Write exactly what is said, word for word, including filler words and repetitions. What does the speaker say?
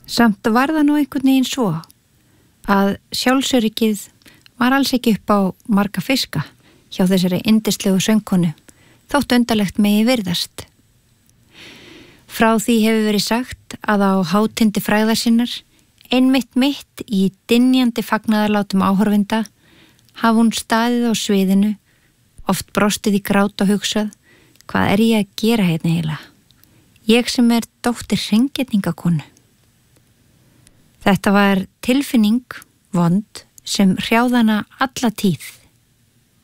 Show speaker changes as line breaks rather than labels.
Samt var það nú einhvern veginn svo að sjálfsöryggið var alls ekki upp á marga fiska hjá þessari yndislegu söngkonu, þótt undarlegt megi virðast. Frá því hefur verið sagt að á hátindi frægðar sinnar, einmitt mitt í dynjandi fagnaðarlátum áhorfinda, hafi hún staðið á sviðinu, oft brostið í grát og hugsað, hvað er ég að gera hérna heila? Ég sem er dóttir hreingerningakonu. Þetta var tilfinning, vond, sem hrjáði hana alla tíð.